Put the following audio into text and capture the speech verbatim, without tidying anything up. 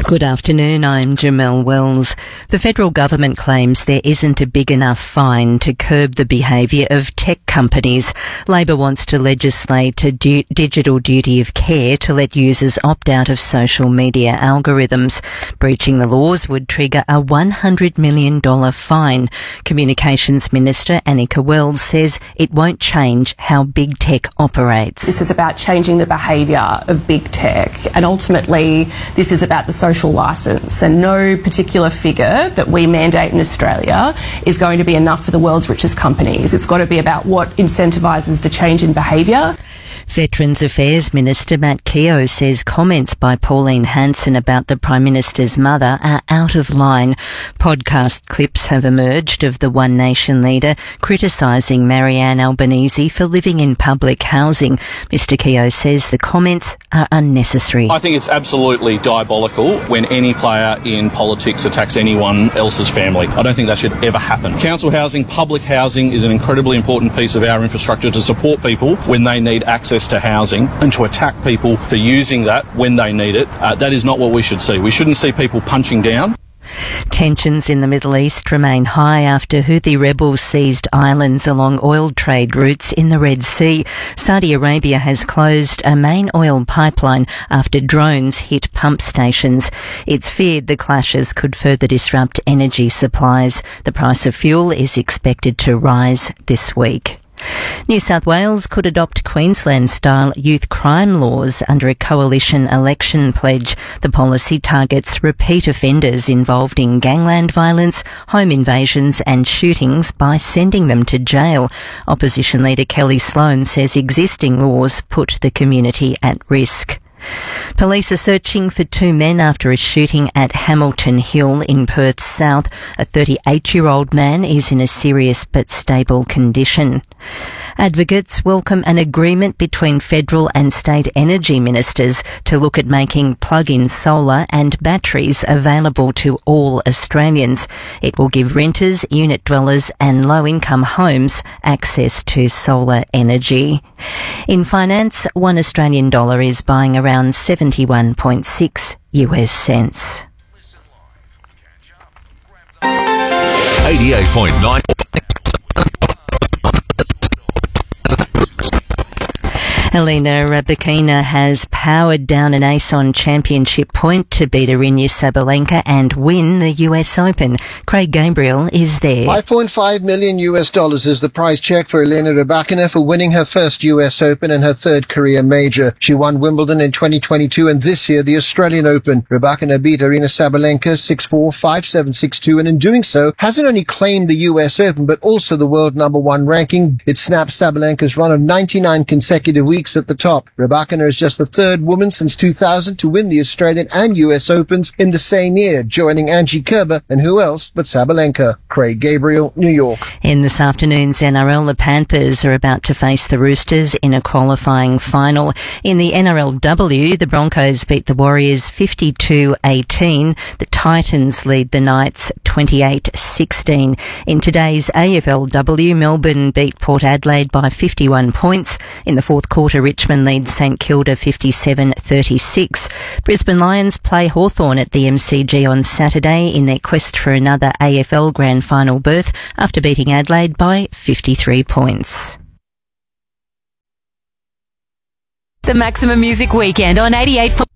Good afternoon, I'm Jamelle Wells. The federal government claims there isn't a big enough fine to curb the behaviour of tech companies. Labor wants to legislate a du- digital duty of care to let users opt out of social media algorithms. Breaching the laws would trigger a one hundred million dollars fine. Communications Minister Anika Wells says it won't change how big tech operates. This is about changing the behaviour of big tech, and ultimately this is about the social licence, and no particular figure that we mandate in Australia is going to be enough for the world's richest companies. It's got to be about what incentivises the change in behaviour. Veterans Affairs Minister Matt Keogh says comments by Pauline Hanson about the Prime Minister's mother are out of line. Podcast clips have emerged of the One Nation leader criticising Marianne Albanese for living in public housing. Mister Keogh says the comments are unnecessary. I think it's absolutely diabolical when any player in politics attacks anyone else's family. I don't think that should ever happen. Council housing, public housing is an incredibly important piece of our infrastructure to support people when they need access to housing, and to attack people for using that when they need it, uh, that is not what we should see. We shouldn't see people punching down. Tensions in the Middle East remain high after Houthi rebels seized islands along oil trade routes in the Red Sea. Saudi Arabia has closed a main oil pipeline after drones hit pump stations. It's feared the clashes could further disrupt energy supplies. The price of fuel is expected to rise this week. New South Wales could adopt Queensland-style youth crime laws under a coalition election pledge. The policy targets repeat offenders involved in gangland violence, home invasions and shootings by sending them to jail. Opposition leader Kelly Sloan says existing laws put the community at risk. Police are searching for two men after a shooting at Hamilton Hill in Perth South. A thirty-eight-year-old man is in a serious but stable condition. Advocates welcome an agreement between federal and state energy ministers to look at making plug-in solar and batteries available to all Australians. It will give renters, unit dwellers and low-income homes access to solar energy. In finance, one Australian dollar is buying around seventy-one point six US cents. eighty-eight point nine Helena Rybakina has powered down an ace on championship point to beat Aryna Sabalenka and win the U S Open. Craig Gabriel is there. five point five million US dollars is the prize check for Helena Rybakina for winning her first U S Open and her third career major. She won Wimbledon in twenty twenty-two and this year the Australian Open. Rybakina beat Aryna Sabalenka six four, five seven, six two, and in doing so hasn't only claimed the U S Open but also the world number one ranking. It snaps Sabalenka's run of ninety-nine consecutive weeks at the top. Rybakina is just the third woman since two thousand to win the Australian and U S Opens in the same year, joining Angie Kerber and who else but Sabalenka. Craig Gabriel, New York. In this afternoon's N R L, the Panthers are about to face the Roosters in a qualifying final. In the N R L W, the Broncos beat the Warriors fifty-two eighteen. The Titans lead the Knights twenty-eight sixteen. In today's A F L W, Melbourne beat Port Adelaide by fifty-one points. In the fourth quarter, Richmond leads St Kilda fifty-seven thirty-six. Brisbane Lions play Hawthorn at the M C G on Saturday in their quest for another A F L Grand Final berth after beating Adelaide by fifty-three points. The Maximum Music Weekend on eighty-eight.